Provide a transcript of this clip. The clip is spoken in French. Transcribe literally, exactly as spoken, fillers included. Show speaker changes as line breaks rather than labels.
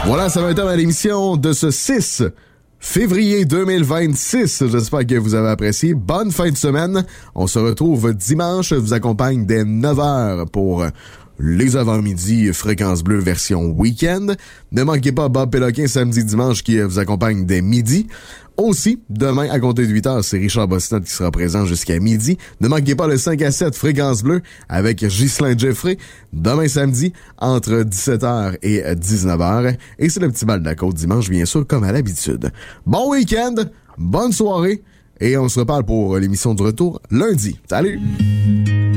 Voilà, ça va être à l'émission de ce six février deux mille vingt-six. J'espère que vous avez apprécié. Bonne fin de semaine. On se retrouve dimanche. Je vous accompagne dès neuf heures pour les avant-midi Fréquence Bleue version week-end. Ne manquez pas Bob Péloquin samedi dimanche qui vous accompagne dès midi. Aussi, demain à compter de huit heures, c'est Richard Bostinat qui sera présent jusqu'à midi. Ne manquez pas le cinq à sept Fréquence Bleue avec Ghislain Jeffrey. Demain samedi, entre dix-sept heures et dix-neuf heures. Et c'est le petit bal de la côte dimanche, bien sûr, comme à l'habitude. Bon week-end, bonne soirée, et on se reparle pour l'émission du retour lundi. Salut!